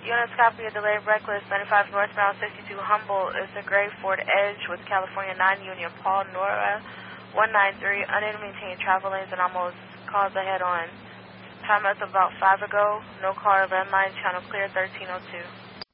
Units copy a delayed reckless 95 northbound 62 Humboldt. It's a gray Ford Edge with California 9 Union Paul Nora 193. Unable to maintain travel lanes and almost caused a head-on. Time that's about 5 ago. No car, landline, channel clear 1302.